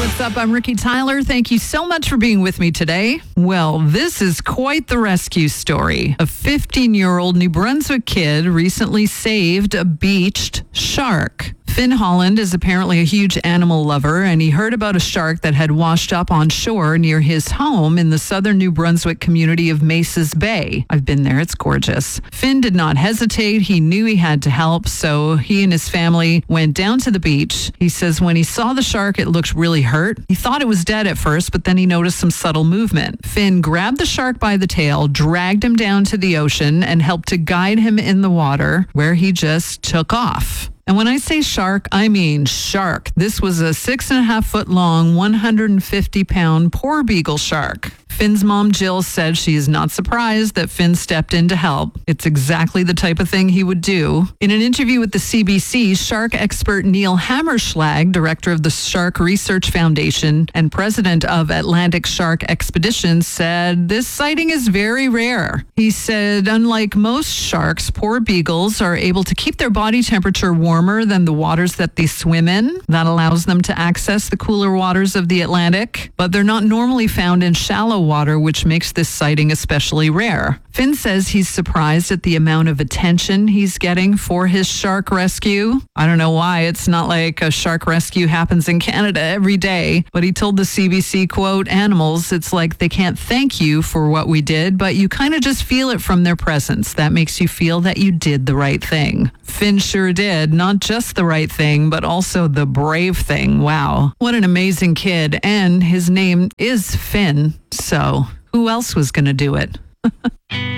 What's up? I'm Ricky Tyler. Thank you so much for being with me today. Well, this is quite the rescue story. A 15-year-old New Brunswick kid recently saved a beached shark. Finn Holland is apparently a huge animal lover, and he heard about a shark that had washed up on shore near his home in the southern New Brunswick community of Maces Bay. I've been there. It's gorgeous. Finn did not hesitate. He knew he had to help, so he and his family went down to the beach. He says when he saw the shark, it looked really hurt. He thought it was dead at first, but then he noticed some subtle movement. Finn grabbed the shark by the tail, dragged him down to the ocean, and helped to guide him in the water, where he just took off. And when I say shark, I mean shark. This was a 6.5 foot long, 150 pound porbeagle shark. Finn's mom, Jill, said she is not surprised that Finn stepped in to help. It's exactly the type of thing he would do. In an interview with the CBC, shark expert Neil Hammerschlag, director of the Shark Research Foundation and president of Atlantic Shark Expeditions, said this sighting is very rare. He said, unlike most sharks, porbeagles are able to keep their body temperature warmer than the waters that they swim in. That allows them to access the cooler waters of the Atlantic, but they're not normally found in shallow water, which makes this sighting especially rare. Finn says he's surprised at the amount of attention he's getting for his shark rescue. I don't know why. It's not like a shark rescue happens in Canada every day, but he told the CBC, quote, animals, it's like they can't thank you for what we did, but you kind of just feel it from their presence. That makes you feel that you did the right thing. Finn sure did. Not just the right thing, but also the brave thing. Wow. What an amazing kid. And his name is Finn. So who else was going to do it?